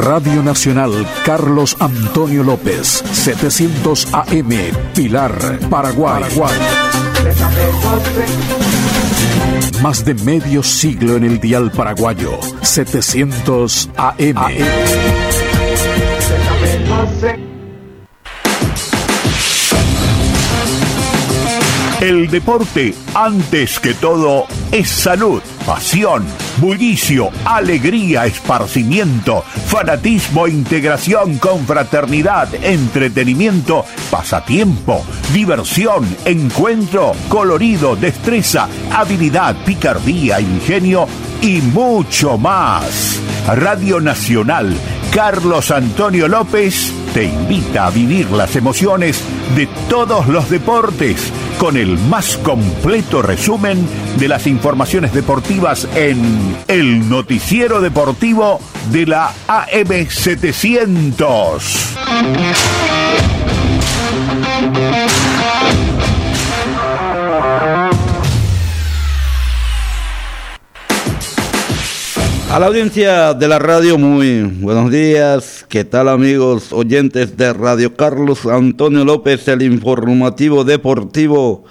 Radio Nacional Carlos Antonio López, 700 AM, Pilar, Paraguay. Más de medio siglo en el dial paraguayo, 700 AM. El deporte, antes que todo, es salud, pasión, bullicio, alegría, esparcimiento, fanatismo, integración, confraternidad, entretenimiento, pasatiempo, diversión, encuentro, colorido, destreza, habilidad, picardía, ingenio y mucho más. Radio Nacional Carlos Antonio López te invita a vivir las emociones de todos los deportes con el más completo resumen de las informaciones deportivas en el noticiero deportivo de la AM700. A la audiencia de la radio, muy buenos días. ¿Qué tal, amigos oyentes de Radio Carlos Antonio López, el informativo deportivo?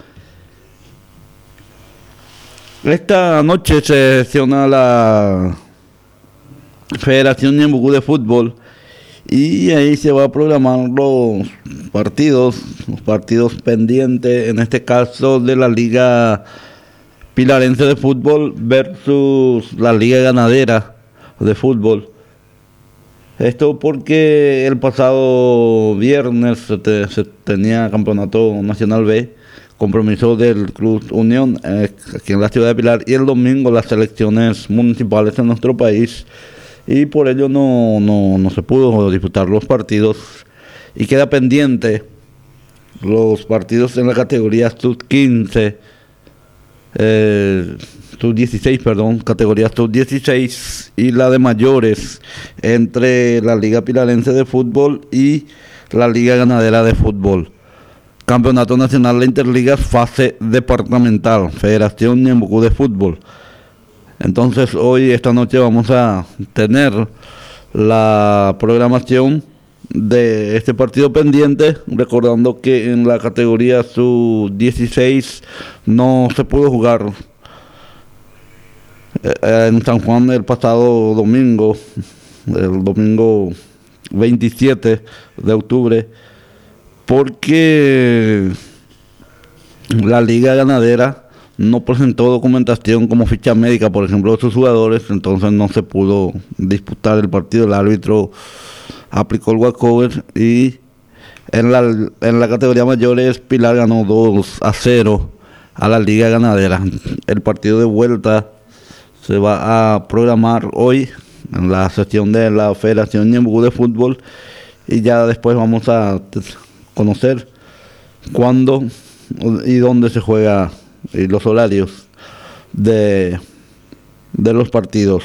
Esta noche se sesiona la Federación Ñembucú de Fútbol y ahí se va a programar los partidos pendientes, en este caso de la Liga Pilarense de Fútbol versus la Liga Ganadera de Fútbol. Esto porque el pasado viernes se tenía Campeonato Nacional B, compromiso del Club Unión aquí en la ciudad de Pilar, y el domingo las elecciones municipales en nuestro país, y por ello no se pudo disputar los partidos y queda pendiente los partidos en la categoría sub-15, sub-16, categoría sub-16 y la de mayores entre la Liga Pilarense de Fútbol y la Liga Ganadera de Fútbol. Campeonato Nacional de Interligas, fase departamental, Federación Ñembucú de Fútbol. Entonces esta noche vamos a tener la programación de este partido pendiente, recordando que en la categoría sub-16 no se pudo jugar en San Juan el pasado domingo, el domingo 27 de octubre, porque la Liga Ganadera no presentó documentación como ficha médica, por ejemplo, de sus jugadores, entonces no se pudo disputar el partido. El árbitro aplicó el walkover y en la categoría mayores Pilar ganó 2-0 a la Liga Ganadera. El partido de vuelta se va a programar hoy en la sesión de la Federación Ñembucú de Fútbol y ya después vamos a conocer cuándo y dónde se juega y los horarios de los partidos.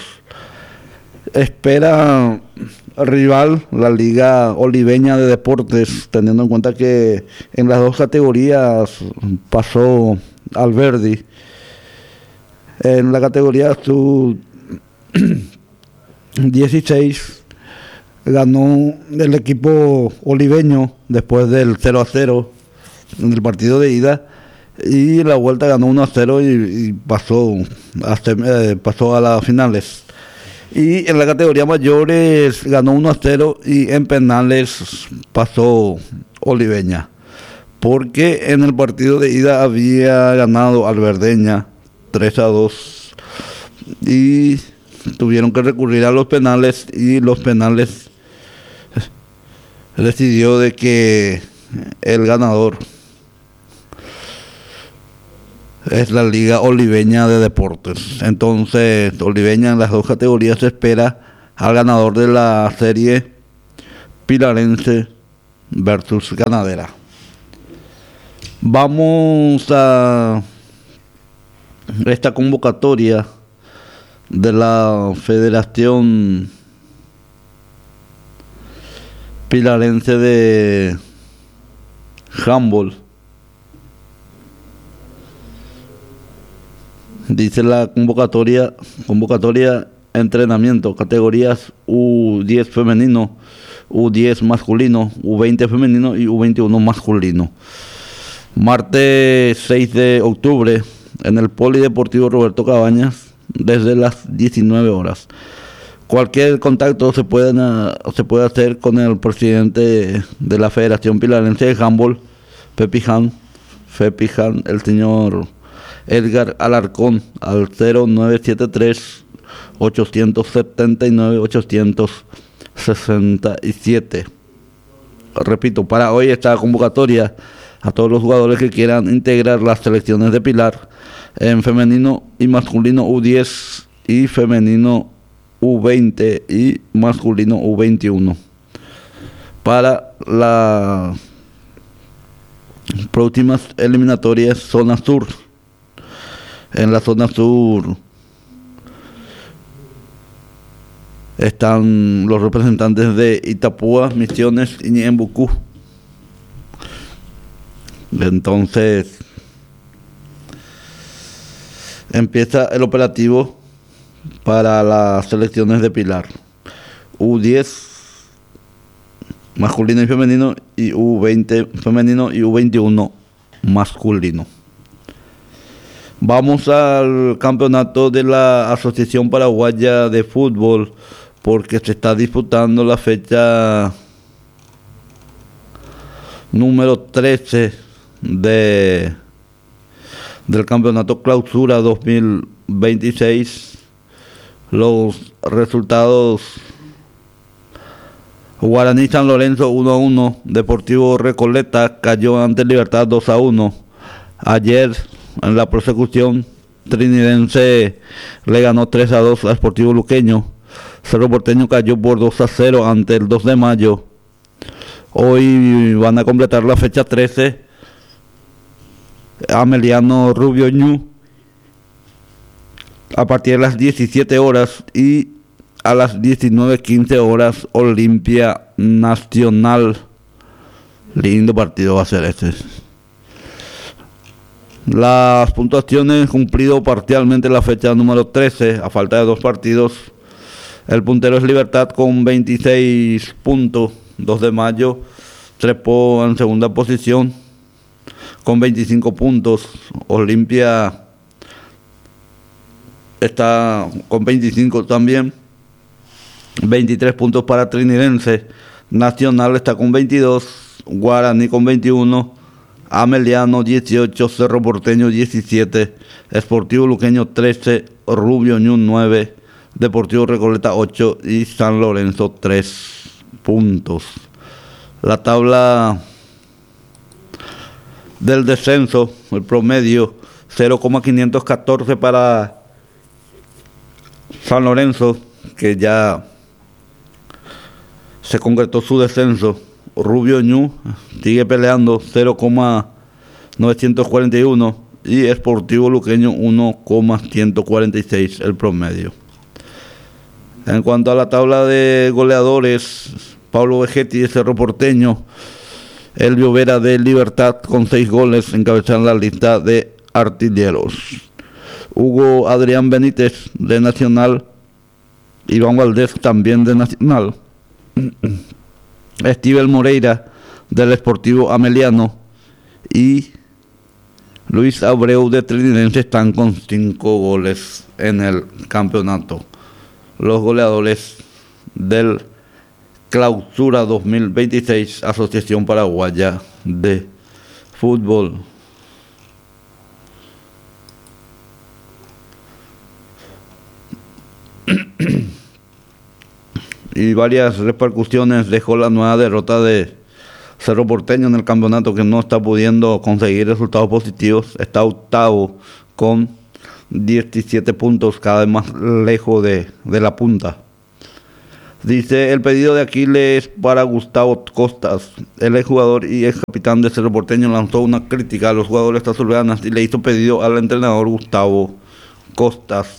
Espera rival la Liga Oliveña de Deportes, teniendo en cuenta que en las dos categorías pasó Alberdi. En la categoría sub-16 ganó el equipo oliveño después del 0-0 en el partido de ida, y la vuelta ganó 1-0 y pasó a las finales. Y en la categoría mayores ganó 1-0 y en penales pasó Oliveña, porque en el partido de ida había ganado Alberdeña 3-2 y tuvieron que recurrir a los penales, y los penales decidió de que el ganador es la Liga Oliveña de Deportes. Entonces, Oliveña en las dos categorías espera al ganador de la serie Pilarense versus Ganadera. Vamos a esta convocatoria de la Federación Pilarense de Handball. Dice la convocatoria entrenamiento, categorías U10 femenino, U10 masculino, U20 femenino y U21 masculino. Martes 6 de octubre en el Polideportivo Roberto Cabañas desde las 19 horas. Cualquier contacto se puede hacer con el presidente de la Federación Pilarense de Handball, FEPIHAN, el señor Edgar Alarcón, al 0973 879 867. Repito, para hoy esta convocatoria a todos los jugadores que quieran integrar las selecciones de Pilar en femenino y masculino U10 y femenino U20 y masculino U21 para las próximas eliminatorias zona sur. En la zona sur están los representantes de Itapúa, Misiones y Ñembucú. Entonces empieza el operativo para las selecciones de Pilar, U10 masculino y femenino, y U20 femenino y U21 masculino. Vamos al campeonato de la Asociación Paraguaya de Fútbol, porque se está disputando la fecha número 13 del campeonato Clausura 2026. Los resultados: Guaraní San Lorenzo 1-1, Deportivo Recoleta cayó ante Libertad 2-1. Ayer en la persecución, Trinidense le ganó 3-2 a Sportivo Luqueño. Cerro Porteño cayó por 2-0 ante el 2 de mayo. Hoy van a completar la fecha 13 Ameliano Rubio Ñu a partir de las 17 horas, y a las 19:15 horas Olimpia Nacional. Lindo partido va a ser este. Las puntuaciones: cumplido parcialmente la fecha número 13 a falta de 2 partidos. El puntero es Libertad con 26 puntos. 2 de mayo trepó en segunda posición con 25 puntos. Olimpia está con 25 también. 23 puntos para Trinidense. Nacional está con 22. Guaraní con 21. Ameliano 18. Cerro Porteño 17. Sportivo Luqueño 13. Rubio Ñu 9. Deportivo Recoleta 8 y San Lorenzo 3 puntos. La tabla del descenso, el promedio 0,514 para San Lorenzo, que ya se concretó su descenso. Rubio Ñu sigue peleando 0,941 y Sportivo Luqueño 1,146 el promedio. En cuanto a la tabla de goleadores, Pablo Vegetti de Cerro Porteño, Elvio Vera de Libertad con 6 goles encabezan la lista de artilleros. Hugo Adrián Benítez de Nacional, Iván Valdés también de Nacional, Estivel Moreira del Sportivo Ameliano y Luis Abreu de Trinidense están con 5 goles en el campeonato. Los goleadores del Clausura 2026, Asociación Paraguaya de Fútbol. Y varias repercusiones dejó la nueva derrota de Cerro Porteño en el campeonato, que no está pudiendo conseguir resultados positivos. Está octavo con 17 puntos, cada vez más lejos de la punta. Dice: el pedido de Aquiles para Gustavo Costas. El exjugador y ex capitán de Cerro Porteño lanzó una crítica a los jugadores azuleanas y le hizo pedido al entrenador Gustavo Costas.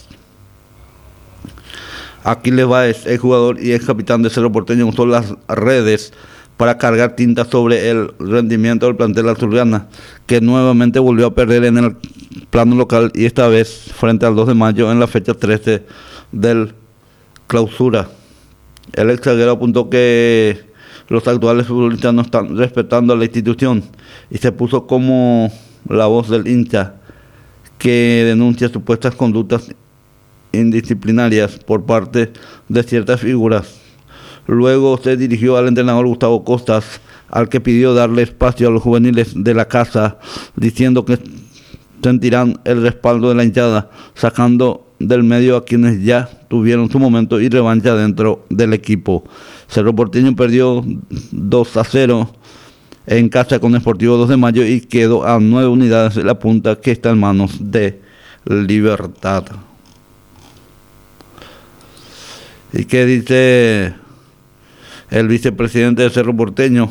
Aquiles Báez, ex jugador y ex capitán de Cerro Porteño, usó las redes para cargar tinta sobre el rendimiento del plantel azulgrana, que nuevamente volvió a perder en el plano local, y esta vez frente al 2 de mayo en la fecha 13 del clausura. El ex zaguero apuntó que los actuales futbolistas no están respetando a la institución y se puso como la voz del hincha que denuncia supuestas conductas indisciplinarias por parte de ciertas figuras. Luego se dirigió al entrenador Gustavo Costas, al que pidió darle espacio a los juveniles de la casa, diciendo que sentirán el respaldo de la hinchada, sacando del medio a quienes ya tuvieron su momento y revancha dentro del equipo. Cerro Porteño perdió 2-0 en casa con Sportivo 2 de Mayo y quedó a 9 unidades de la punta, que está en manos de Libertad. ¿Y qué dice el vicepresidente de Cerro Porteño?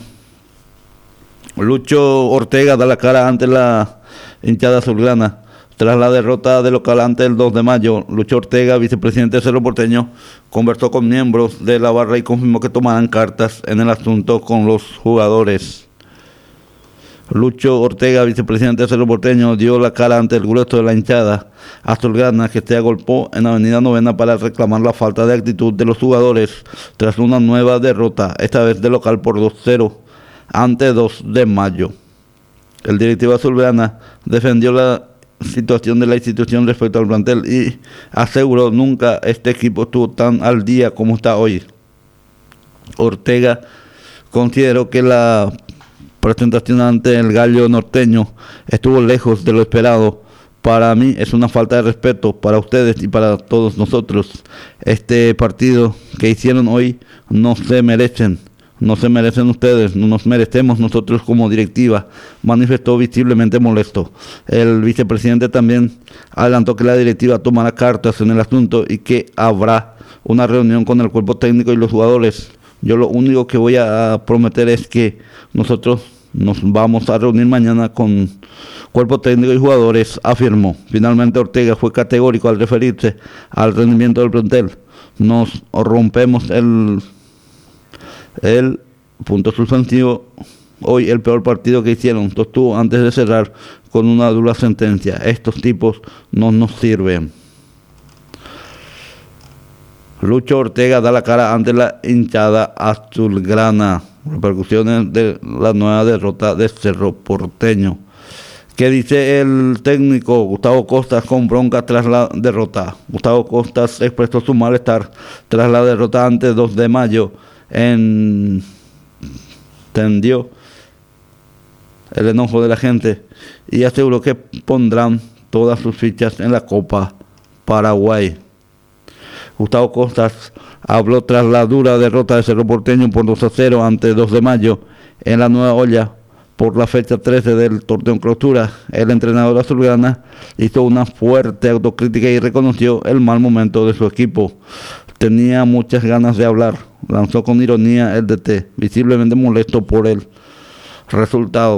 Lucho Ortega da la cara ante la hinchada azulgrana. Tras la derrota de local ante el 2 de mayo, Lucho Ortega, vicepresidente de Cerro Porteño, conversó con miembros de la barra y confirmó que tomarán cartas en el asunto con los jugadores. Lucho Ortega, vicepresidente de Cerro Porteño, dio la cara ante el grueso de la hinchada azulgrana, que se agolpó en Avenida Novena para reclamar la falta de actitud de los jugadores tras una nueva derrota, esta vez de local por 2-0 ante 2 de mayo. El directivo azulgrana defendió la situación de la institución respecto al plantel y aseguró: nunca este equipo estuvo tan al día como está hoy. Ortega consideró que la presentación ante el Gallo Norteño estuvo lejos de lo esperado. Para mí es una falta de respeto para ustedes y para todos nosotros. Este partido que hicieron hoy no se merecen ustedes, no nos merecemos nosotros como directiva, manifestó visiblemente molesto. El vicepresidente también adelantó que la directiva tomará cartas en el asunto y que habrá una reunión con el cuerpo técnico y los jugadores. Yo lo único que voy a prometer es que nosotros nos vamos a reunir mañana con cuerpo técnico y jugadores, afirmó. Finalmente Ortega fue categórico al referirse al rendimiento del plantel. Nos rompemos el punto suspensivo. Hoy el peor partido que hicieron, sostuvo antes de cerrar con una dura sentencia: estos tipos no nos sirven. Lucho Ortega da la cara ante la hinchada azulgrana. Repercusiones de la nueva derrota de Cerro Porteño. ¿Qué dice el técnico Gustavo Costas con bronca tras la derrota? Gustavo Costas expresó su malestar tras la derrota ante 2 de mayo. Entendió el enojo de la gente y aseguró que pondrán todas sus fichas en la Copa Paraguay. Gustavo Costas habló tras la dura derrota de Cerro Porteño por 2-0 ante 2 de mayo en la Nueva Olla por la fecha 13 del torneo clausura. El entrenador azulgrana hizo una fuerte autocrítica y reconoció el mal momento de su equipo. Tenía muchas ganas de hablar, lanzó con ironía el DT, visiblemente molesto por el resultado.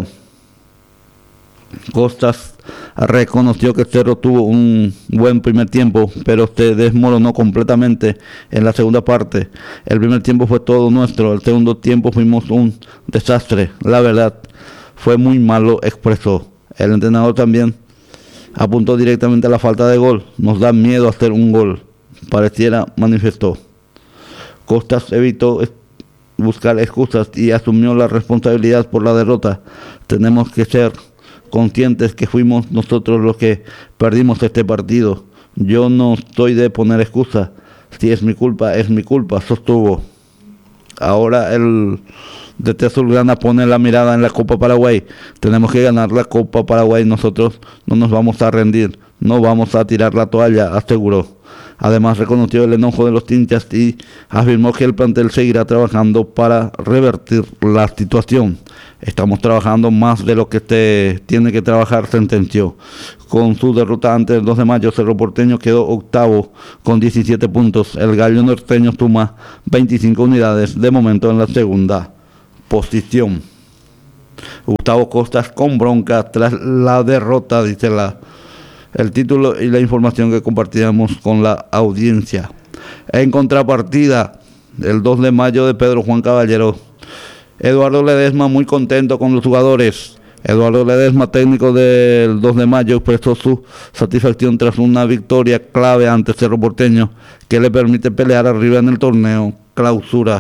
Costas reconoció que Cerro tuvo un buen primer tiempo, pero se desmoronó completamente en la segunda parte. El primer tiempo fue todo nuestro, el segundo tiempo fuimos un desastre. La verdad, fue muy malo, expresó. El entrenador también apuntó directamente a la falta de gol. Nos da miedo hacer un gol, pareciera, manifestó. Costas evitó buscar excusas y asumió la responsabilidad por la derrota. Tenemos que ser conscientes que fuimos nosotros los que perdimos este partido. Yo no estoy de poner excusas. Si es mi culpa, sostuvo. Ahora el DT azulgrana pone la mirada en la Copa Paraguay. Tenemos que ganar la Copa Paraguay. Nosotros no nos vamos a rendir, no vamos a tirar la toalla, aseguró. Además reconoció el enojo de los hinchas y afirmó que el plantel seguirá trabajando para revertir la situación. Estamos trabajando más de lo que tiene que trabajar, sentenció. Con su derrota ante el 2 de mayo, Cerro Porteño quedó octavo con 17 puntos. El Gallo Norteño suma 25 unidades de momento en la segunda posición. Gustavo Costas con bronca tras la derrota, dice el título y la información que compartíamos con la audiencia. En contrapartida, el 2 de mayo de Pedro Juan Caballero, Eduardo Ledesma muy contento con los jugadores. Eduardo Ledesma, técnico del 2 de mayo, expresó su satisfacción tras una victoria clave ante Cerro Porteño que le permite pelear arriba en el torneo Clausura.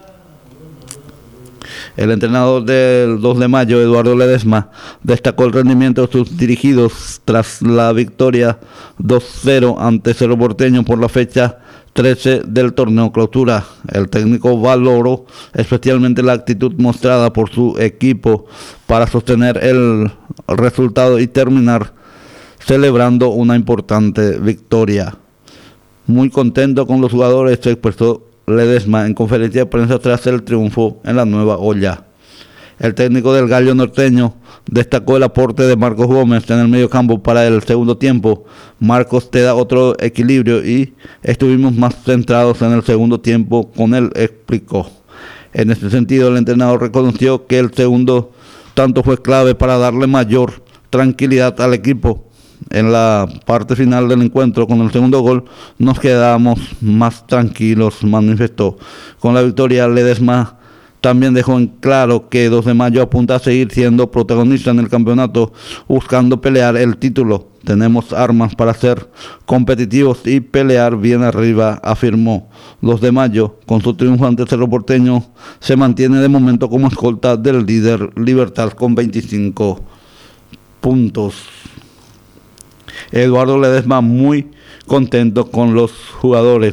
El entrenador del 2 de mayo, Eduardo Ledesma, destacó el rendimiento de sus dirigidos tras la victoria 2-0 ante Cerro Porteño por la fecha 13 del torneo Clausura. El técnico valoró especialmente la actitud mostrada por su equipo para sostener el resultado y terminar celebrando una importante victoria. Muy contento con los jugadores, se expresó Ledesma en conferencia de prensa tras el triunfo en la Nueva Olla. El técnico del Gallo Norteño destacó el aporte de Marcos Gómez en el mediocampo para el segundo tiempo. Marcos te da otro equilibrio y estuvimos más centrados en el segundo tiempo con él, explicó. En este sentido, el entrenador reconoció que el segundo tanto fue clave para darle mayor tranquilidad al equipo. En la parte final del encuentro, con el segundo gol, nos quedamos más tranquilos, manifestó. Con la victoria, Ledesma también dejó en claro que 2 de mayo apunta a seguir siendo protagonista en el campeonato, buscando pelear el título. Tenemos armas para ser competitivos y pelear bien arriba, afirmó. 2 de mayo, con su triunfo ante Cerro Porteño, se mantiene de momento como escolta del líder Libertad con 25 puntos. Eduardo Ledesma muy contento con los jugadores.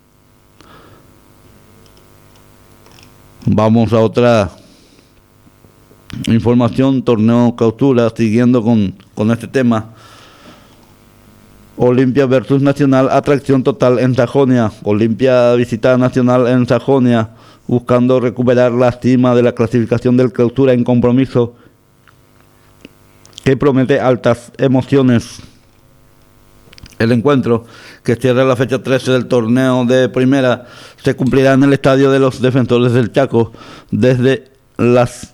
Vamos a otra información, torneo Clausura, siguiendo con este tema. Olimpia versus Nacional, atracción total en Sajonia. Olimpia visita a Nacional en Sajonia, buscando recuperar la cima de la clasificación del Clausura en compromiso que promete altas emociones. El encuentro, que cierra la fecha 13 del torneo de primera, se cumplirá en el estadio de los Defensores del Chaco desde las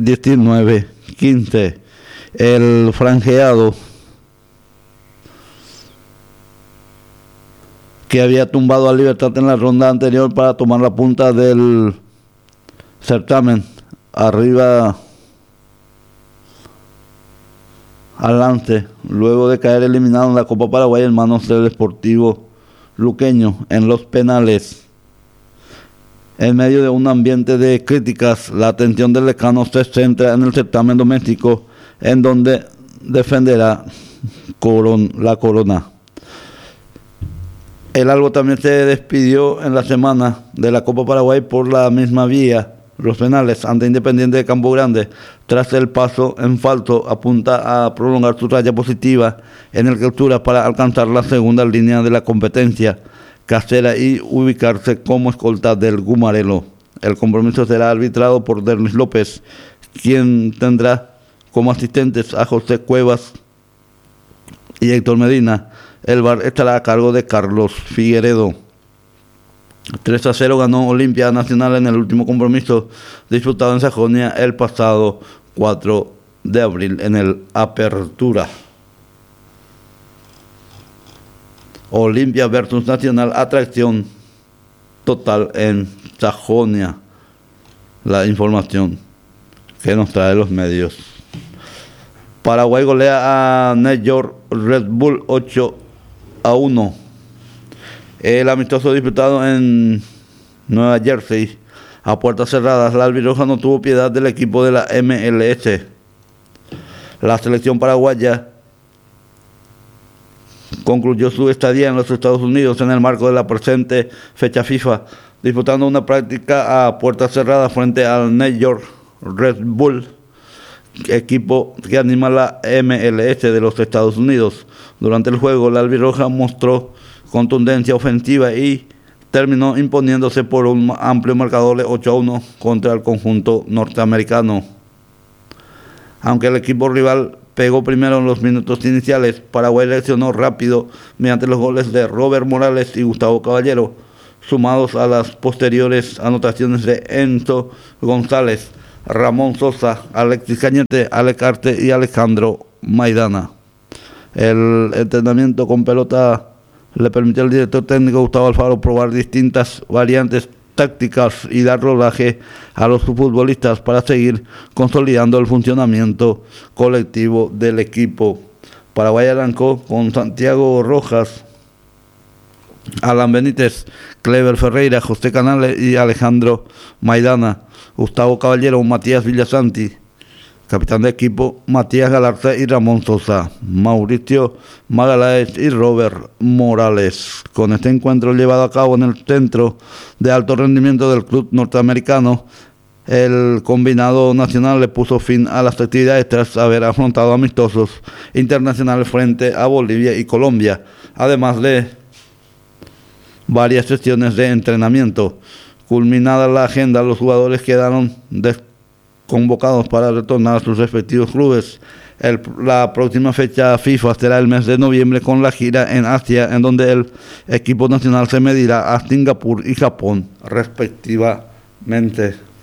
19:15. El franjeado, que había tumbado a Libertad en la ronda anterior para tomar la punta del certamen, arriba al lance, luego de caer eliminado en la Copa Paraguay en manos del Sportivo Luqueño en los penales. En medio de un ambiente de críticas, la atención del decano se centra en el certamen doméstico, en donde defenderá la corona. El Albo también se despidió en la semana de la Copa Paraguay por la misma vía. Los penales ante Independiente de Campo Grande, tras el paso en falso, apunta a prolongar su raya positiva en el Clausura para alcanzar la segunda línea de la competencia casera y ubicarse como escolta del Gumarelo. El compromiso será arbitrado por Derlis López, quien tendrá como asistentes a José Cuevas y Héctor Medina. El VAR estará a cargo de Carlos Figueredo. 3-0 ganó Olimpia Nacional en el último compromiso disputado en Sajonia el pasado 4 de abril en el Apertura. Olimpia versus Nacional, atracción total en Sajonia. La información que nos trae los medios. Paraguay golea a New York Red Bull 8-1. El amistoso disputado en Nueva Jersey a puertas cerradas, la albirroja no tuvo piedad del equipo de la MLS. La selección paraguaya concluyó su estadía en los Estados Unidos en el marco de la presente fecha FIFA, disputando una práctica a puertas cerradas frente al New York Red Bull, equipo que anima la MLS de los Estados Unidos. Durante el juego, la albirroja mostró contundencia ofensiva y terminó imponiéndose por un amplio marcador de 8-1 contra el conjunto norteamericano. Aunque el equipo rival pegó primero en los minutos iniciales, Paraguay reaccionó rápido mediante los goles de Robert Morales y Gustavo Caballero, sumados a las posteriores anotaciones de Enzo González, Ramón Sosa, Alexis Cañete, Alex Arte y Alejandro Maidana. El entrenamiento con pelota le permitió al director técnico Gustavo Alfaro probar distintas variantes tácticas y dar rodaje a los futbolistas para seguir consolidando el funcionamiento colectivo del equipo. Paraguay arrancó con Santiago Rojas, Alan Benítez, Clever Ferreira, José Canales y Alejandro Maidana, Gustavo Caballero, Matías Villasanti, capitán de equipo Matías Galarza y Ramón Sosa, Mauricio Magaláes y Robert Morales. Con este encuentro llevado a cabo en el centro de alto rendimiento del club norteamericano, el combinado nacional le puso fin a las actividades tras haber afrontado amistosos internacionales frente a Bolivia y Colombia, además de varias sesiones de entrenamiento. Culminada la agenda, los jugadores quedaron convocados para retornar a sus respectivos clubes. La próxima fecha FIFA será el mes de noviembre con la gira en Asia, en donde el equipo nacional se medirá a Singapur y Japón respectivamente.